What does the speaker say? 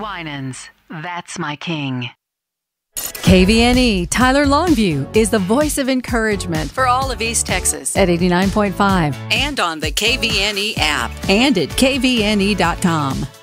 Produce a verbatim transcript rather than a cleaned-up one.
Winans, That's My King. K V N E Tyler Longview is the voice of encouragement for all of East Texas at eighty-nine point five and on the K V N E app and at K V N E dot com.